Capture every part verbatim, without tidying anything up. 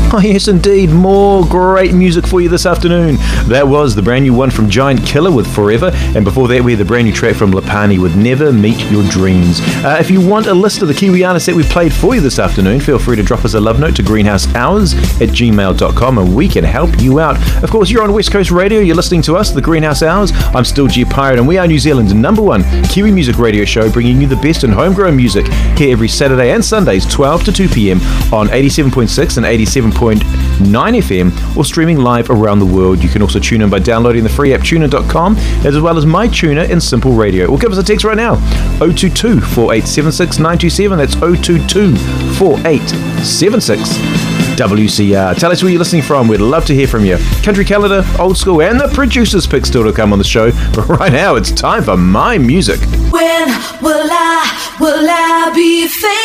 Oh yes indeed, more great music for you this afternoon. That was the brand new one from Giant Killer with Forever, and before that we had the brand new track from Lapani with Never Meet Your Dreams. Uh, if you want a list of the Kiwi artists that we played for you this afternoon, feel free to drop us a love note to greenhouse hours at gmail dot com and we can help you out. Of course, you're on West Coast Radio, you're listening to us, the Greenhouse Hours. I'm still G Pirate and we are New Zealand's number one Kiwi music radio show, bringing you the best in homegrown music here every Saturday and Sundays twelve to two p.m. on eighty-seven point six and eighty-seven point nine F M, or streaming live around the world. You can also tune in by downloading the free app tuner dot com, as well as my tuner in Simple Radio. Or give us a text right now, zero two two, four eight seven six, nine two seven. That's zero two two, four eight seven six. W C R. Tell us where you're listening from. We'd love to hear from you. Country, calendar, old school, and the producer's pick still to come on the show. But right now, it's time for my music. When will I, will I be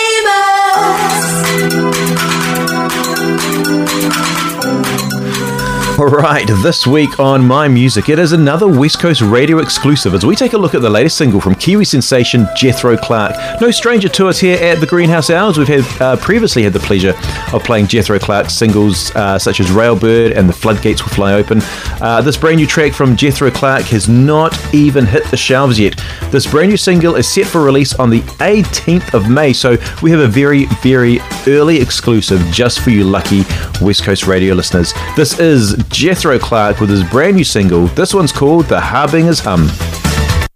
famous? Alright, this week on My Music, it is another West Coast Radio exclusive as we take a look at the latest single from Kiwi sensation Jethro Clark. No stranger to us here at the Greenhouse Hours. We've had uh, previously had the pleasure of playing Jethro Clark's singles uh, such as Railbird and The Floodgates Will Fly Open. Uh, this brand new track from Jethro Clark has not even hit the shelves yet. This brand new single is set for release on the eighteenth of May, so we have a very, very early exclusive just for you lucky West Coast Radio listeners. This is Jethro Clark with his brand new single. This one's called The Harbinger's Hum.